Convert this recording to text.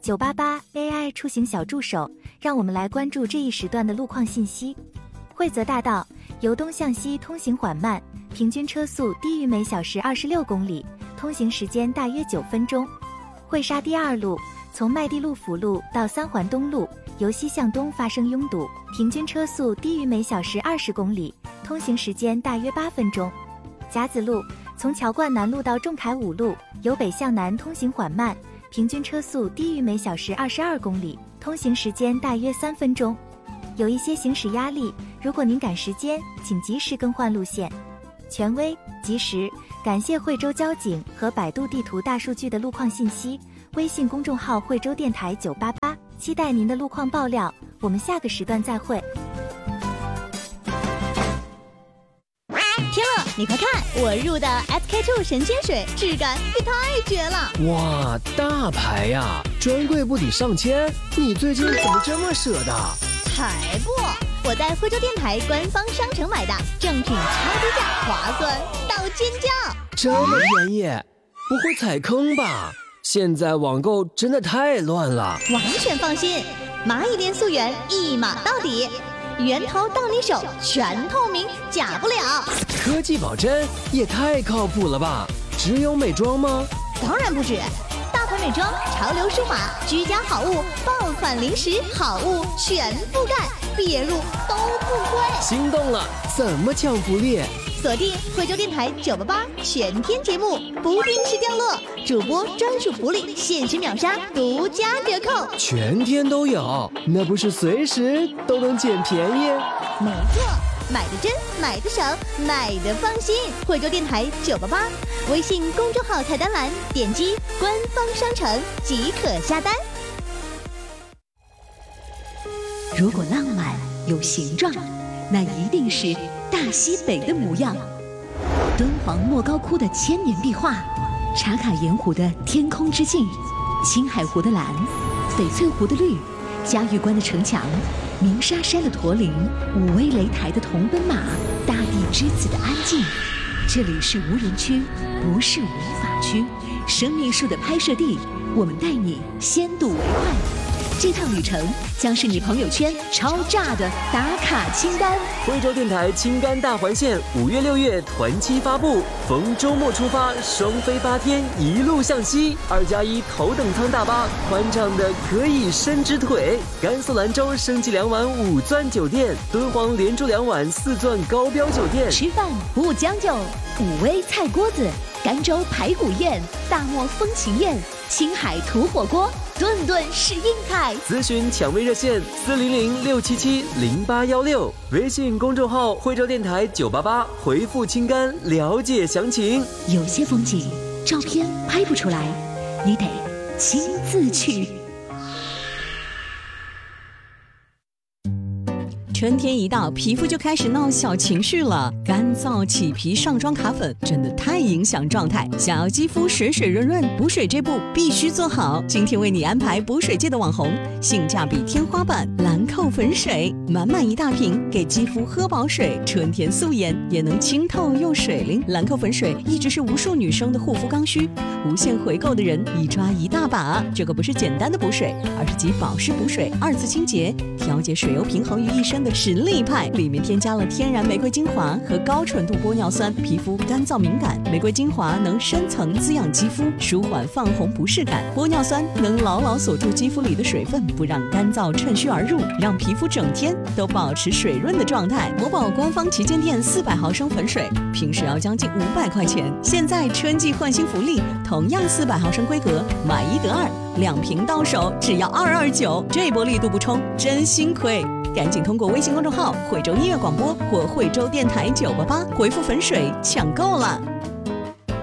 988 AI 出行小助手，让我们来关注这一时段的路况信息。惠泽大道由东向西通行缓慢，平均车速低于每小时26公里，通行时间大约9分钟。惠沙第二路从麦地路辅路到三环东路，由西向东发生拥堵，平均车速低于每小时20公里，通行时间大约8分钟。甲子路从桥冠南路到仲恺五路，由北向南通行缓慢，平均车速低于每小时22公里，通行时间大约3分钟。有一些行驶压力，如果您赶时间，请及时更换路线。权威、及时，感谢惠州交警和百度地图大数据的路况信息。微信公众号惠州电台988，期待您的路况爆料。我们下个时段再会。 天乐，你快看，我入的 SK2 神仙水，质感也太绝了！ 哇，大牌呀，专柜不抵上千，你最近怎么这么舍得？ 才不，我在惠州电台官方商城买的，正品超低价，划算到尖叫！ 这么便宜，不会踩坑吧？现在网购真的太乱了。 完全放心，蚂蚁链溯源一码到底，源头到你手，全透明，假不了。 科技保真也太靠谱了吧？只有美妆吗？ 当然不止，大牌美妆、潮流数码、居家好物、爆款零食好物全覆盖，别入都不亏。 心动了，怎么抢福利？ 锁定惠州电台988全天节目，不定时掉落，主播专属福利，限时秒杀，独家折扣， 全天都有，那不是随时都能捡便宜？ 没错，买的真，买的省，买的放心。惠州电台988微信公众号菜单栏点击官方商城即可下单。 如果浪漫有形状，那一定是大西北的模样。敦煌莫高窟的千年壁画，茶卡盐湖的天空之镜，青海湖的蓝，翡翠湖的绿，嘉峪关的城墙，鸣沙山的驼铃，武威擂台的铜奔马，大地之子的安静。这里是无人区，不是无法区。生命树的拍摄地，我们带你先睹为快。这趟旅程将是你朋友圈超炸的打卡清单。 惠州电台青甘大环线5月6月团期发布，逢周末出发，双飞8天，一路向西。2+1头等舱大巴，宽敞的可以伸直腿。甘肃兰州升级2晚5钻酒店，敦煌连住2晚4钻高标酒店。 吃饭不将就，武威菜锅子，甘州排骨宴，大漠风情宴，青海土火锅，顿顿是硬派。 咨询抢位热线400-677-0816，微信公众号惠州电台988，回复青甘了解详情。 有些风景照片拍不出来，你得亲自去。 春天一到，皮肤就开始闹小情绪了。干燥、起皮、上妆卡粉真的太影响状态。想要肌肤水水润润，补水这步必须做好。今天为你安排补水界的网红，性价比天花板兰蔻粉水，满满一大瓶，给肌肤喝饱水，春天素颜也能清透又水灵。兰蔻粉水一直是无数女生的护肤刚需，无限回购的人一抓一大把。这个不是简单的补水，而是集保湿补水、2次清洁、调节水油平衡于一身的实力派，里面添加了天然玫瑰精华和高纯度玻尿酸，皮肤干燥敏感，玫瑰精华能深层滋养肌肤，舒缓泛红不适感，玻尿酸能牢牢锁住肌肤里的水分，不让干燥趁虚而入，让皮肤整天都保持水润的状态。某宝官方旗舰店400毫升粉水，平时要将近500块钱，现在春季换新福利，同样400毫升规格，买1得2，2瓶到手只要229，这波力度不冲真心亏。赶紧通过微信公众号惠州音乐广播或惠州电台988回复粉水抢购了。